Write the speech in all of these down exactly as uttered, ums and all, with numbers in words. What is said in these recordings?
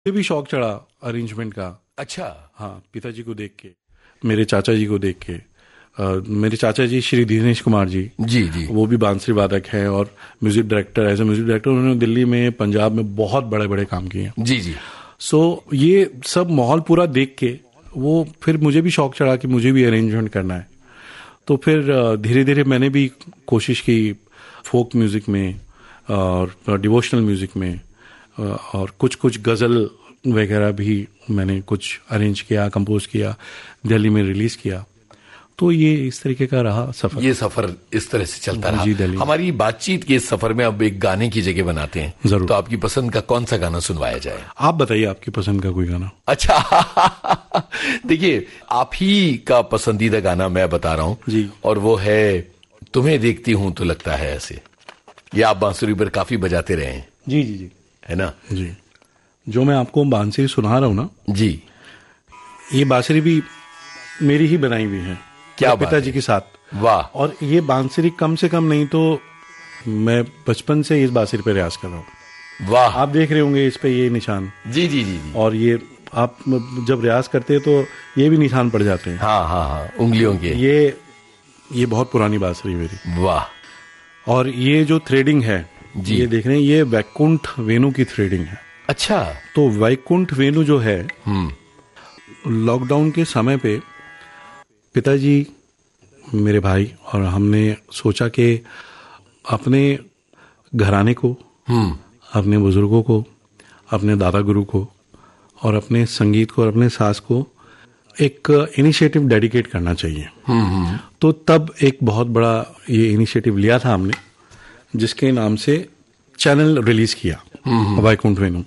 मुझे भी शौक चढ़ा अरेंजमेंट का। अच्छा। हाँ, पिताजी को देख के, मेरे चाचा जी को देख के। uh, मेरे चाचा जी श्री दिनेश कुमार जी जी जी वो भी बांसुरी वादक हैं और music director, as a music director उन्होंने दिल्ली में, पंजाब में बहुत बड़े बड़े काम किए हैं। जी जी। सो so, ये सब माहौल पूरा देख के वो फिर मुझे भी शौक चढ़ा कि मुझे भी अरेंजमेंट करना है। तो फिर धीरे धीरे मैंने भी कोशिश की फोक म्यूजिक में और डिवोशनल म्यूजिक में, और कुछ कुछ गज़ल वगैरह भी मैंने कुछ अरेंज किया, कंपोज किया, दिल्ली में रिलीज किया। तो ये इस तरीके का रहा सफर। ये सफर इस तरह से चलता रहा। जी, दिल्ली। हमारी बातचीत के इस सफर में अब एक गाने की जगह बनाते हैं। जरूर। तो आपकी पसंद का कौन सा गाना सुनवाया जाए? आप बताइए आपकी पसंद का कोई गाना। अच्छा देखिए, आप ही का पसंदीदा गाना मैं बता रहा हूं जी, और वो है तुम्हें देखती हूं तो लगता है ऐसे। ये आप बांसुरी पर काफी बजाते रहे हैं। जी जी जी, है ना? जी। जो मैं आपको बांसुरी सुना रहा हूँ ना जी, ये बांसुरी भी मेरी ही बनाई हुई है। क्या पिताजी के साथ। वाह। और ये बांसुरी कम से कम नहीं तो मैं बचपन से इस बांसुरी पे रियाज कर रहा हूँ। वाह। आप देख रहे होंगे इस पे ये निशान। जी जी जी जी। और ये आप जब रियाज करते हैं तो ये भी निशान पड़ जाते हैं। हाँ हाँ हाँ, उंगलियों के। ये ये बहुत पुरानी बांसुरी मेरी। वाह। और ये जो थ्रेडिंग है जी, ये देख रहे हैं, ये वैकुंठ वेणु की थ्रेडिंग है। अच्छा। तो वैकुंठ वेणु जो है, हम्म लॉकडाउन के समय पे पिताजी, मेरे भाई और हमने सोचा कि अपने घराने को, हम्म अपने बुजुर्गों को, अपने दादा गुरु को और अपने संगीत को और अपने सास को एक इनिशिएटिव डेडिकेट करना चाहिए। हम्म तो तब एक बहुत बड़ा ये इनिशिएटिव लिया था हमने, जिसके नाम से चैनल रिलीज किया, वैकुंठ वेणु।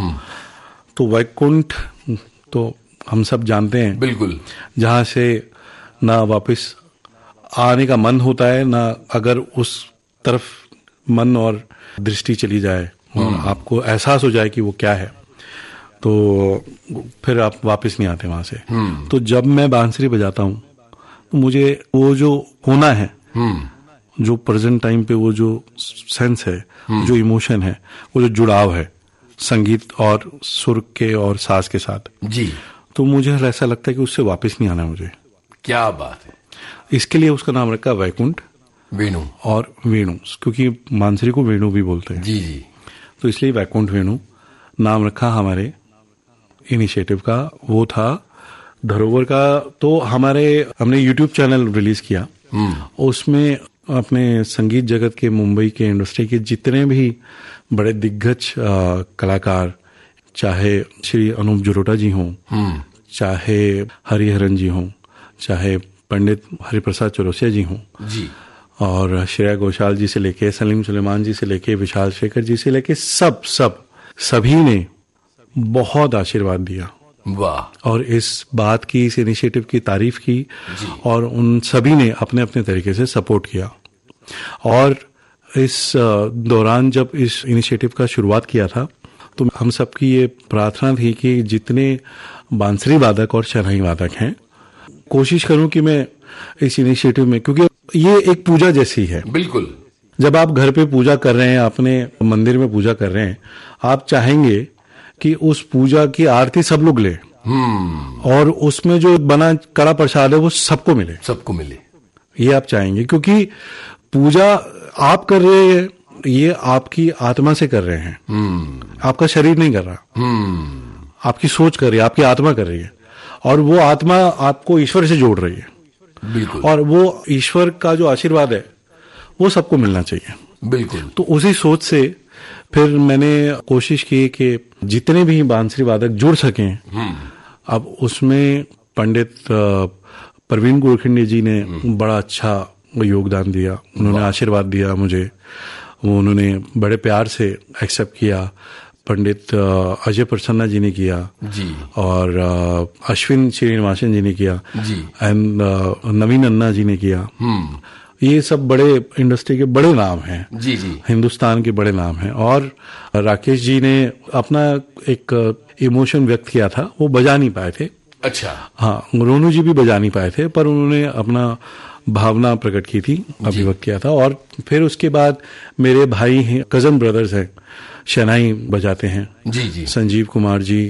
तो वैकुंठ तो हम सब जानते हैं, बिल्कुल, जहां से ना वापस आने का मन होता है, ना अगर उस तरफ मन और दृष्टि चली जाए और आपको एहसास हो जाए कि वो क्या है, तो फिर आप वापस नहीं आते वहां से। तो जब मैं बांसुरी बजाता हूँ तो मुझे वो जो होना है, जो प्रेजेंट टाइम पे वो जो सेंस है, जो इमोशन है, वो जो जुड़ाव है संगीत और सुर के और साज के साथ जी, तो मुझे ऐसा लगता है कि उससे वापस नहीं आना मुझे। क्या बात है। इसके लिए उसका नाम रखा वैकुंठ वेणु और वेणु, क्योंकि बांसुरी को वेणु भी बोलते हैं। जी जी। तो इसलिए वैकुंठ वेणु नाम रखा हमारे इनिशिएटिव का। वो था धरोवर का। तो हमारे हमने यूट्यूब चैनल रिलीज किया, उसमें अपने संगीत जगत के, मुंबई के इंडस्ट्री के जितने भी बड़े दिग्गज कलाकार, चाहे श्री अनूप जलोटा जी हों, चाहे हरिहरन जी हों, चाहे पंडित हरिप्रसाद चौरसिया जी हों जी, और श्रेया घोषाल जी से लेके सलीम सुलेमान जी से लेके विशाल शेखर जी से लेके सब सब सभी ने बहुत आशीर्वाद दिया। वाह। और इस बात की, इस इनिशिएटिव की तारीफ की और उन सभी ने अपने अपने तरीके से सपोर्ट किया। और इस दौरान जब इस इनिशिएटिव का शुरुआत किया था तो हम सबकी ये प्रार्थना थी कि जितने बांसुरी वादक और शहनाई वादक हैं, कोशिश करूं कि मैं इस इनिशिएटिव में, क्योंकि ये एक पूजा जैसी है। बिल्कुल। जब आप घर पे पूजा कर रहे हैं, अपने मंदिर में पूजा कर रहे हैं, आप चाहेंगे कि उस पूजा की आरती सब लोग ले और उसमें जो बना कड़ा प्रसाद है वो सबको मिले, सबको मिले, ये आप चाहेंगे। क्योंकि पूजा आप कर रहे हैं, ये आपकी आत्मा से कर रहे हैं, आपका शरीर नहीं कर रहा, आपकी सोच कर रही है, आपकी आत्मा कर रही है, और वो आत्मा आपको ईश्वर से जोड़ रही है। बिल्कुल। और वो ईश्वर का जो आशीर्वाद है वो सबको मिलना चाहिए। बिल्कुल। तो उसी सोच से फिर मैंने कोशिश की कि जितने भी बांसुरी वादक जुड़ सकें। अब उसमें पंडित प्रवीण गोरखिंडे जी ने बड़ा अच्छा योगदान दिया, उन्होंने आशीर्वाद दिया मुझे, वो उन्होंने बड़े प्यार से एक्सेप्ट किया। पंडित अजय प्रसन्ना जी ने किया जी, और अश्विन श्रीनिवासन जी ने किया जी, एंड नवीन अन्ना जी ने किया। ये सब बड़े इंडस्ट्री के बड़े नाम हैं जी जी, हिंदुस्तान के बड़े नाम हैं। और राकेश जी ने अपना एक इमोशन व्यक्त किया था, वो बजा नहीं पाए थे। अच्छा। हाँ, रोनू जी भी बजा नहीं पाए थे, पर उन्होंने अपना भावना प्रकट की थी, अभिव्यक्त किया था। और फिर उसके बाद मेरे भाई हैं, कजन ब्रदर्स हैं, शहनाई बजाते हैं, जी जी, संजीव कुमार जी,